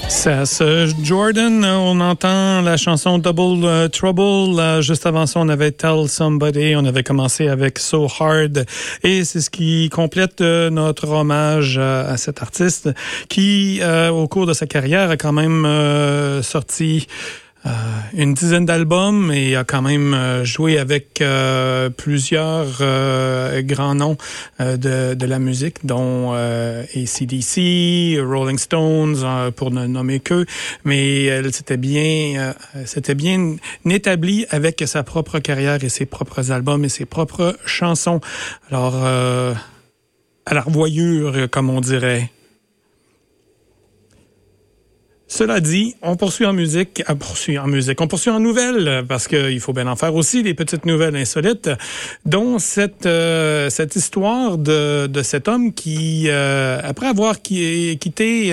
C'est Jordan, on entend la chanson Double Trouble. Juste avant ça, on avait Tell Somebody. On avait commencé avec So Hard. Et c'est ce qui complète notre hommage à cet artiste qui, au cours de sa carrière, a quand même sorti une dizaine d'albums et a quand même joué avec plusieurs grands noms de la musique, dont AC/DC, Rolling Stones, pour ne nommer qu'eux. Mais elle s'était bien établie avec sa propre carrière et ses propres albums et ses propres chansons. Alors, à la revoyure, comme on dirait. Cela dit, on poursuit en musique, on poursuit en nouvelles, parce qu'il faut bien en faire aussi, des petites nouvelles insolites, dont cette histoire de cet homme qui, après avoir quitté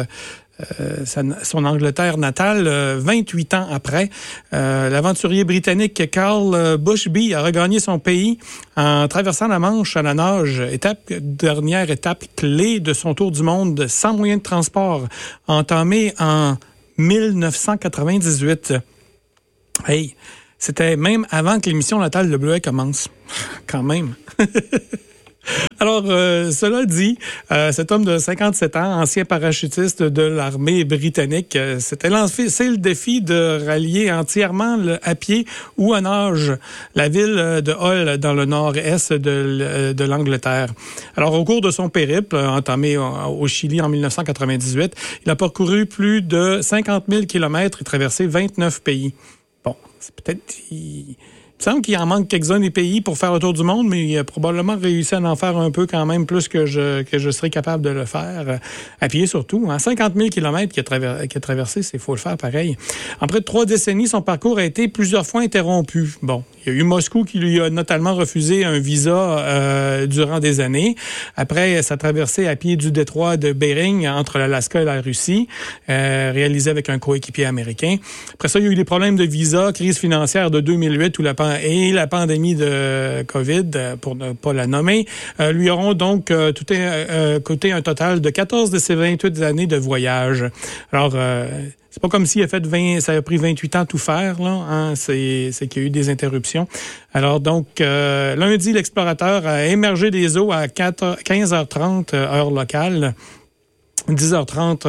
son Angleterre natale, 28 ans après, l'aventurier britannique Carl Bushby a regagné son pays en traversant la Manche à la nage, dernière étape clé de son tour du monde sans moyen de transport, entamé en 1998. Hey, c'était même avant que l'émission Natale de Bleuet commence. Quand même. Alors, cela dit, cet homme de 57 ans, ancien parachutiste de l'armée britannique, s'était lancé le défi de rallier entièrement à pied ou à nage la ville de Hull dans le nord-est de l'Angleterre. Alors, au cours de son périple, entamé au Chili en 1998, il a parcouru plus de 50 000 kilomètres et traversé 29 pays. Bon, c'est peut-être... Il me semble qu'il en manque quelques-uns des pays pour faire le tour du monde, mais il a probablement réussi à en faire un peu quand même plus que je serais capable de le faire. À pied surtout. 50 000 kilomètres qu'il a traversé, il faut le faire pareil. En près de 3 décennies, son parcours a été plusieurs fois interrompu. Bon, il y a eu Moscou qui lui a notamment refusé un visa durant des années. Après sa traversée à pied du détroit de Bering entre l'Alaska et la Russie, réalisée avec un coéquipier américain. Après ça, il y a eu des problèmes de visa, crise financière de 2008 et la pandémie de COVID, pour ne pas la nommer, lui auront donc coûté un total de 14 de ses 28 années de voyage. Alors, c'est pas comme s'il ça a pris 28 ans à tout faire, là. C'est qu'il y a eu des interruptions. Alors donc, lundi, l'explorateur a émergé des eaux à 15h30 heure locale. 9h30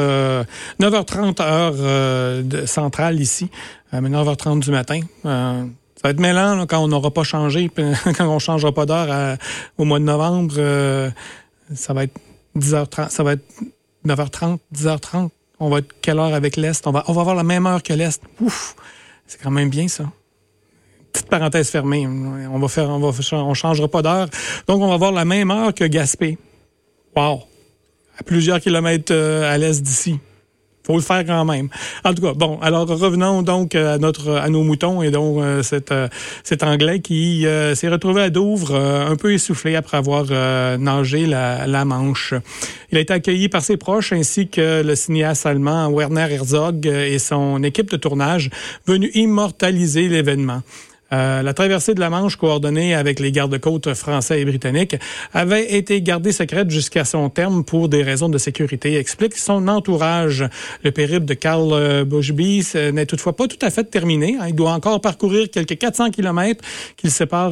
heure centrale ici, mais 9h30 du matin. Ça va être mêlant là, quand on n'aura pas changé, quand on ne changera pas d'heure au mois de novembre. Ça va être 10h30, ça va être 9h30, 10h30. On va être quelle heure avec l'Est? On va avoir la même heure que l'Est. Ouf! C'est quand même bien, ça. Petite parenthèse fermée. On changera pas d'heure. Donc, on va avoir la même heure que Gaspé. Wow! À plusieurs kilomètres à l'est d'ici. Faut le faire quand même. En tout cas, bon, alors revenons donc à nos moutons et donc cet Anglais qui s'est retrouvé à Douvres un peu essoufflé après avoir nagé la Manche. Il a été accueilli par ses proches ainsi que le cinéaste allemand Werner Herzog et son équipe de tournage venus immortaliser l'événement. La traversée de la Manche, coordonnée avec les gardes-côtes français et britanniques, avait été gardée secrète jusqu'à son terme pour des raisons de sécurité, explique son entourage. Le périple de Carl Bushby n'est toutefois pas tout à fait terminé. Il doit encore parcourir quelques 400 kilomètres qui le séparent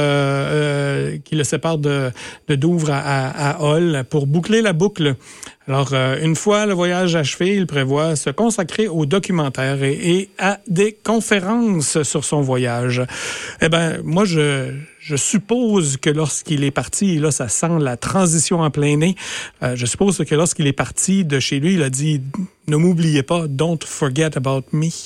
de Douvres à Hull pour boucler la boucle. Alors, une fois le voyage achevé, il prévoit se consacrer au documentaire et à des conférences sur son voyage. Eh ben, moi, je suppose que lorsqu'il est parti, et là, ça sent la transition en plein nez, je suppose que lorsqu'il est parti de chez lui, il a dit « Ne m'oubliez pas, don't forget about me ».